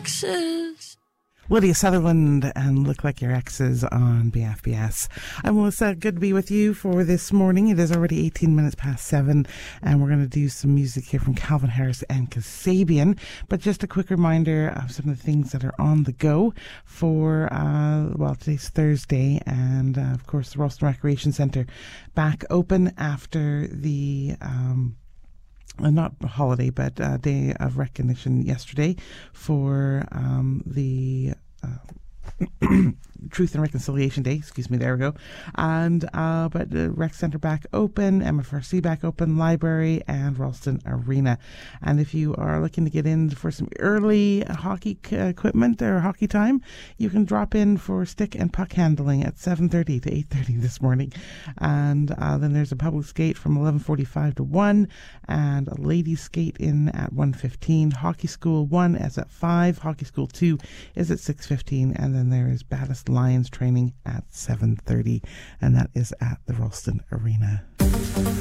exes. Lydia Sutherland and Look Like Your Exes on BFBS. I'm Melissa. Good to be with you for this morning. It is already 18 minutes past 7, and we're going to do some music here from Calvin Harris and Kasabian. But just a quick reminder of some of the things that are on the go for, today's Thursday, and of course the Ralston Recreation Centre back open after the not holiday, but day of recognition yesterday for the Truth and Reconciliation Day. Excuse me, there we go. And but the Rec Centre back open, MFRC back open, Library and Ralston Arena. And if you are looking to get in for some early hockey equipment or hockey time, you can drop in for stick and puck handling at 7:30 to 8:30 this morning. And then there's a public skate from 11:45 to 1, and a ladies skate in at 1:15. Hockey School 1 is at 5. Hockey School 2 is at 6:15, and then there is Baddest Lions training at 7:30, and that is at the Ralston Arena.